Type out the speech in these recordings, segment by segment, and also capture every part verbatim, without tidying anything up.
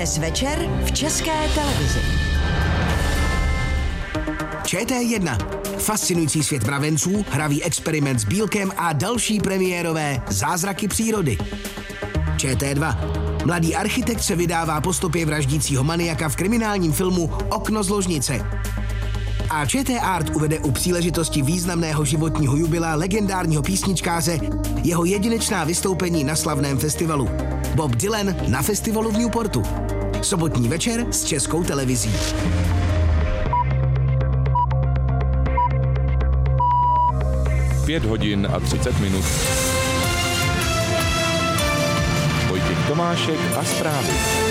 Dnes večer v České televizi. Č T jedna. Fascinující svět mravenců, hravý experiment s bílkem a další premiérové zázraky přírody. Č T dva. Mladý architekt se vydává po stopě vraždícího maniaka v kriminálním filmu Okno z ložnice. A Č T Art uvede u příležitosti významného životního jubilea legendárního písničkáře jeho jedinečná vystoupení na slavném festivalu. Bob Dylan na festivalu v Newportu. Sobotní večer s Českou televizí. Pět hodin a třicet minut. Vojtěch Tomášek a zprávy.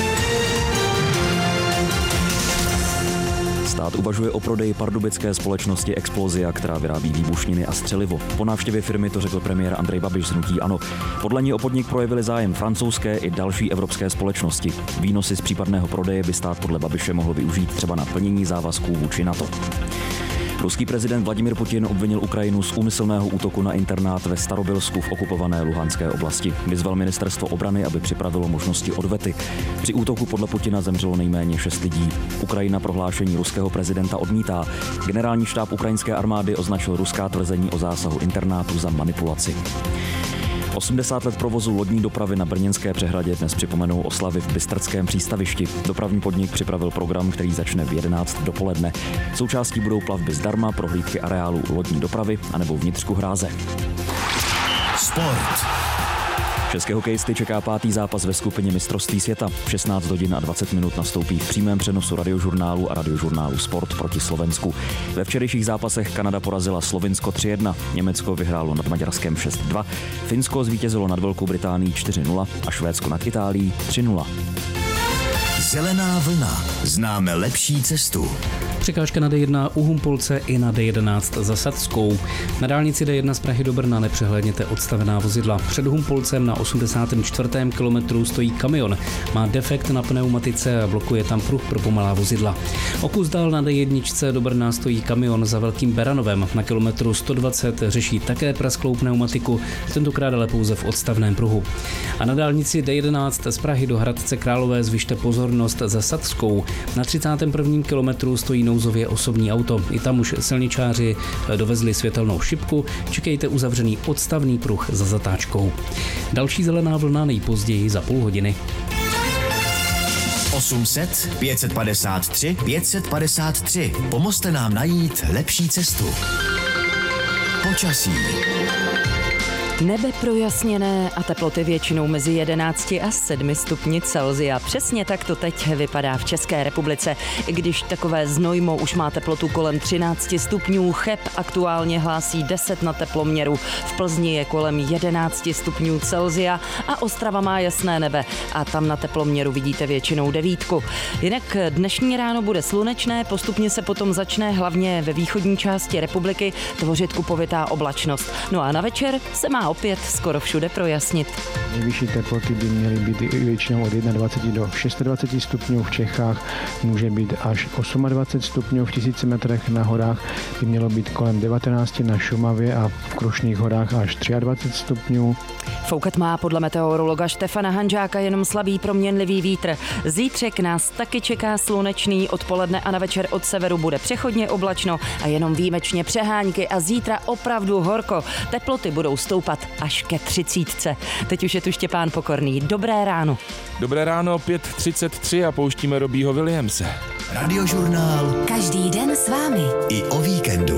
Stát uvažuje o prodeji pardubické společnosti Explosia, která vyrábí výbušniny a střelivo. Po návštěvě firmy to řekl premiér Andrej Babiš z hnutí ANO. Podle ní o podnik projevili zájem francouzské i další evropské společnosti. Výnosy z případného prodeje by stát podle Babiše mohl využít třeba na plnění závazků vůči NATO. Ruský prezident Vladimír Putin obvinil Ukrajinu z úmyslného útoku na internát ve Starobylsku v okupované Luhanské oblasti. Vyzval ministerstvo obrany, aby připravilo možnosti odvety. Při útoku podle Putina zemřelo nejméně šest lidí. Ukrajina prohlášení ruského prezidenta odmítá. Generální štáb ukrajinské armády označil ruská tvrzení o zásahu internátu za manipulaci. osmdesát let provozu lodní dopravy na brněnské přehradě dnes připomenou oslavy v Bystrckém přístavišti. Dopravní podnik připravil program, který začne v jedenáct dopoledne. Součástí budou plavby zdarma, prohlídky areálu lodní dopravy anebo vnitřku hráze. Sport. České hokejisty čeká pátý zápas ve skupině mistrovství světa. V šestnáct hodin a dvacet minut nastoupí v přímém přenosu Radiožurnálu a Radiožurnálu Sport proti Slovensku. Ve včerejších zápasech Kanada porazila Slovinsko tři jedna, Německo vyhrálo nad Maďarskem šest dva, Finsko zvítězilo nad Velkou Británií čtyři nula a Švédsko nad Itálií tři nula. Zelená vlna. Známe lepší cestu. Překážka na D jedna u Humpolce i na D jedenáct za Sadskou. Na dálnici D jedna z Prahy do Brna nepřehlédněte odstavená vozidla. Před Humpolcem na osmdesátém čtvrtém kilometru stojí kamion. Má defekt na pneumatice a blokuje tam pruh pro pomalá vozidla. O kus dál na D jedna do Brna stojí kamion za Velkým Beranovem. Na kilometru sto dvacet řeší také prasklou pneumatiku, tentokrát ale pouze v odstavném pruhu. A na dálnici D jedenáct z Prahy do Hradce Králové zvyšte pozornost za Sadskou. Na třicátém prvním kilometru stojí nouzově osobní auto. I tam už silničáři dovezli světelnou šipku. Čekejte uzavřený odstavný pruh za zatáčkou. Další zelená vlna nejpozději za půl hodiny. osm set pět set padesát tři pět set padesát tři. Pomozte nám najít lepší cestu. Počasí. Nebe projasněné a teploty většinou mezi jedenácti a sedmi stupni Celsia. Přesně tak to teď vypadá v České republice. I když takové znojmo už má teplotu kolem třináct stupňů, Cheb aktuálně hlásí deset na teploměru. V Plzni je kolem jedenáct stupňů Celsia a Ostrava má jasné nebe a tam na teploměru vidíte většinou devítku. Jinak dnešní ráno bude slunečné, postupně se potom začne hlavně ve východní části republiky tvořit kupovitá oblačnost. No a na večer se má opět skoro všude projasnit. Nejvyšší teploty by měly být většinou od dvacet jedna do dvacet šest stupňů, v Čechách může být až dvacet osm stupňů, v tisíci metrech na horách by mělo být kolem devatenáct na Šumavě a v Krušných horách až dvacet tři stupňů. Foukat má podle meteorologa Štefana Hanžáka jenom slabý proměnlivý vítr. Zítřek nás taky čeká slunečný, odpoledne a na večer od severu bude přechodně oblačno a jenom výjimečně přehánky a zítra opravdu horko. Teploty budou stoupat až ke třicítce. Teď už je tu Štěpán Pokorný. Dobré ráno. Dobré ráno, pět třicet tři a pouštíme Robbieho Williamse. Radiožurnál. Každý den s vámi. I o víkendu.